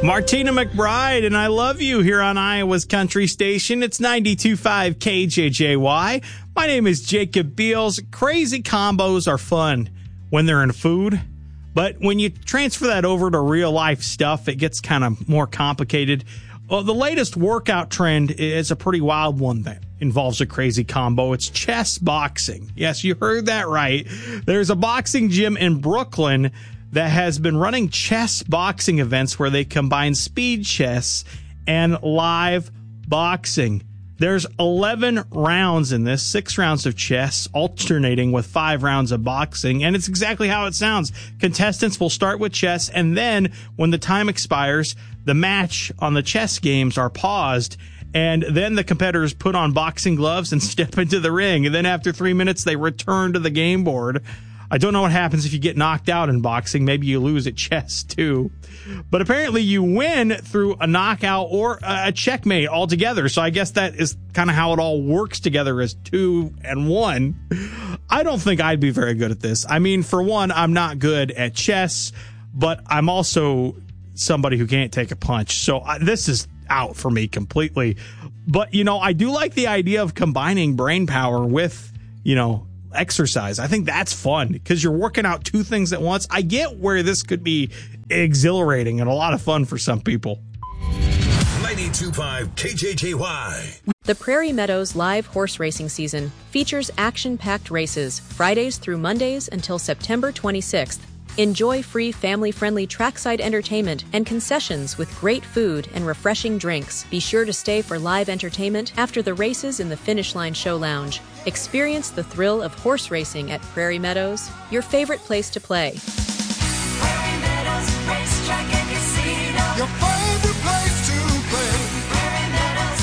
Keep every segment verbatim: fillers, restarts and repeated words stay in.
Martina McBride, and I Love You here on Iowa's Country Station. It's ninety-two point five K J J Y. My name is Jacob Beals. Crazy combos are fun when they're in food, but when you transfer that over to real life stuff, it gets kind of more complicated. Well, the latest workout trend is a pretty wild one that involves a crazy combo. It's chess boxing. Yes, you heard that right. There's a boxing gym in Brooklyn that has been running chess boxing events where they combine speed chess and live boxing. There's eleven rounds in this, six rounds of chess, alternating with five rounds of boxing, and it's exactly how it sounds. Contestants will start with chess, and then when the time expires, the match on the chess games are paused, and then the competitors put on boxing gloves and step into the ring, and then after three minutes, they return to the game board. I don't know what happens if you get knocked out in boxing. Maybe you lose at chess, too. But apparently you win through a knockout or a checkmate altogether. So I guess that is kind of how it all works together as two and one. I don't think I'd be very good at this. I mean, for one, I'm not good at chess, but I'm also somebody who can't take a punch. So I, this is out for me completely. But, you know, I do like the idea of combining brain power with, you know, exercise. I think that's fun because you're working out two things at once. I get where this could be exhilarating and a lot of fun for some people. ninety-two point five K J J Y. The Prairie Meadows live horse racing season features action-packed races Fridays through Mondays until September twenty-sixth. Enjoy free family-friendly trackside entertainment and concessions with great food and refreshing drinks. Be sure to stay for live entertainment after the races in the Finish Line Show Lounge. Experience the thrill of horse racing at Prairie Meadows, your favorite place to play. Prairie Meadows Racetrack and Casino. Your favorite place to play. Prairie Meadows.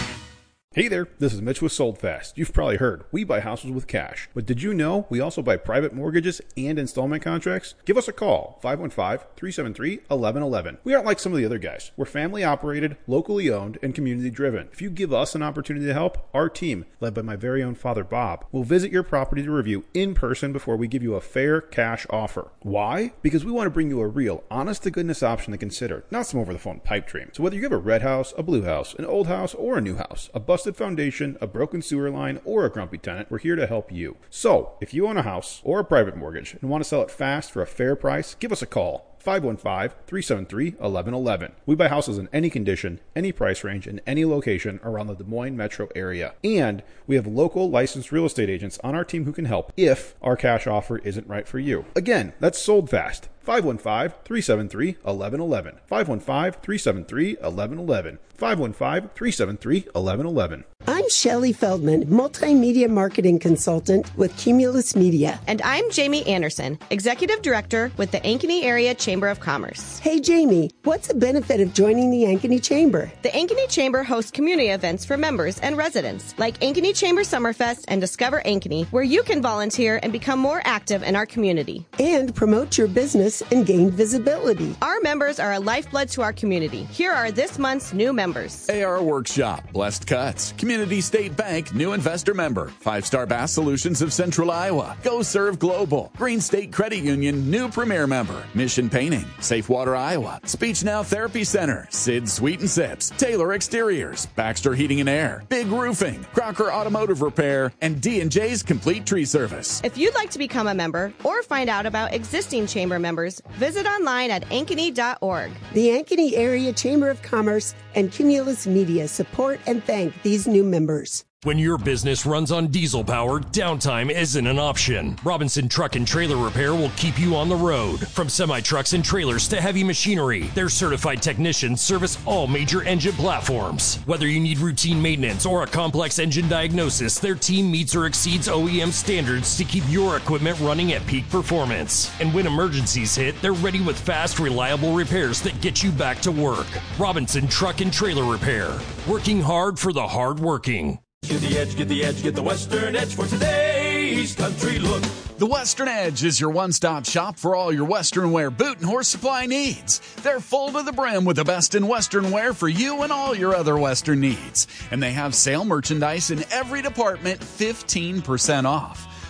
Hey there, this is Mitch with Sold Fast. You've probably heard, we buy houses with cash. But did you know we also buy private mortgages and installment contracts? Give us a call, five one five, three seven three, one one one one. We aren't like some of the other guys. We're family operated, locally owned, and community driven. If you give us an opportunity to help, our team, led by my very own father Bob, will visit your property to review in person before we give you a fair cash offer. Why? Because we want to bring you a real, honest-to-goodness option to consider, not some over-the-phone pipe dream. So whether you have a red house, a blue house, an old house, or a new house, a busted foundation, a broken sewer line, or a grumpy tenant, we're here to help you. So, if you own a house or a private mortgage and want to sell it fast for a fair price, give us a call. five one five, three seven three, one one one one. We buy houses in any condition, any price range, and any location around the Des Moines metro area. And we have local licensed real estate agents on our team who can help if our cash offer isn't right for you. Again, that's Sold Fast. five one five, three seven three, one one one one. five one five, three seven three, one one one one. five one five, three seven three, one one one one. I'm Shelley Feldman, multimedia marketing consultant with Cumulus Media. And I'm Jamie Anderson, executive director with the Ankeny Area Chamber of Commerce. Hey, Jamie, what's the benefit of joining the Ankeny Chamber? The Ankeny Chamber hosts community events for members and residents, like Ankeny Chamber Summerfest and Discover Ankeny, where you can volunteer and become more active in our community. And promote your business and gain visibility. Our members are a lifeblood to our community. Here are this month's new members. A R Workshop, Blessed Cuts, Community State Bank, new investor member, Five Star Bass Solutions of Central Iowa, Go Serve Global, Green State Credit Union, new premier member, Mission Painting, Safe Water Iowa, Speech Now Therapy Center, Sid's Sweet and Sips, Taylor Exteriors, Baxter Heating and Air, Big Roofing, Crocker Automotive Repair, and D and J's Complete Tree Service. If you'd like to become a member or find out about existing chamber members, visit online at ankeny dot org. The Ankeny Area Chamber of Commerce and Cumulus Media support and thank these new members. When your business runs on diesel power, downtime isn't an option. Robinson Truck and Trailer Repair will keep you on the road. From semi-trucks and trailers to heavy machinery, their certified technicians service all major engine platforms. Whether you need routine maintenance or a complex engine diagnosis, their team meets or exceeds O E M standards to keep your equipment running at peak performance. And when emergencies hit, they're ready with fast, reliable repairs that get you back to work. Robinson Truck and Trailer Repair, working hard for the hardworking. Get the edge, get the edge, get the Western Edge for today's country look. The Western Edge is your one-stop shop for all your Western wear boot and horse supply needs. They're full to the brim with the best in Western wear for you and all your other Western needs. And they have sale merchandise in every department, fifteen percent off.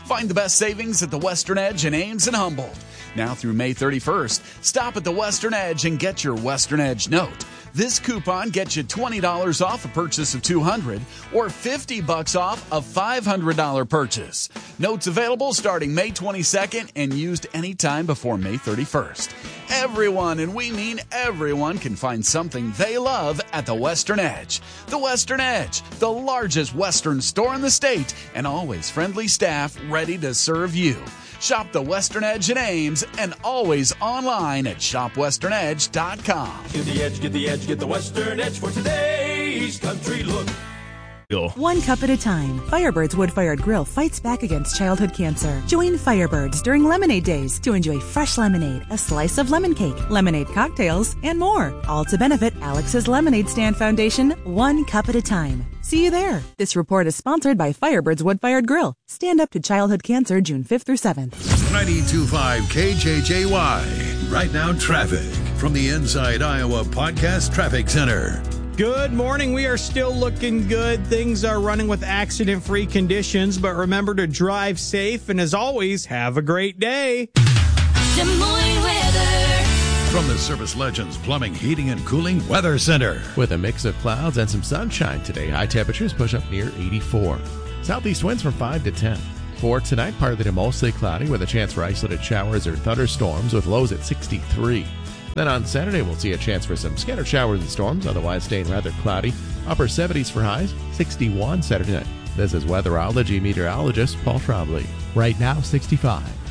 Find the best savings at the Western Edge in Ames and Humboldt. Now through May thirty-first, stop at the Western Edge and get your Western Edge note. This coupon gets you twenty dollars off a purchase of two hundred dollars or fifty bucks off a five hundred dollars purchase. Notes available starting May twenty-second and used anytime before May thirty-first. Everyone, and we mean everyone, can find something they love at the Western Edge. The Western Edge, the largest Western store in the state, and always friendly staff ready to serve you. Shop the Western Edge in Ames and always online at shop western edge dot com. Get the edge, get the edge, get the Western Edge for today's country look. One cup at a time, Firebird's wood-fired grill fights back against childhood cancer. Join Firebirds during Lemonade Days to enjoy fresh lemonade, a slice of lemon cake, lemonade cocktails, and more. All to benefit Alex's Lemonade Stand Foundation, one cup at a time. See you there. This report is sponsored by Firebird's Wood-Fired Grill. Stand up to childhood cancer June fifth through seventh. ninety-two point five K J J Y. Right now, traffic from the Inside Iowa Podcast Traffic Center. Good morning. We are still looking good. Things are running with accident-free conditions, but remember to drive safe. And as always, have a great day. Des Moines weather. From the Service Legends Plumbing, Heating, and Cooling Weather Center. With a mix of clouds and some sunshine today, high temperatures push up near eighty-four. Southeast winds from five to ten. For tonight, partly to mostly cloudy with a chance for isolated showers or thunderstorms with lows at sixty-three. Then on Saturday, we'll see a chance for some scattered showers and storms, otherwise staying rather cloudy. Upper seventies for highs, sixty-one Saturday night. This is weatherology meteorologist Paul Trombley. Right now, sixty-five.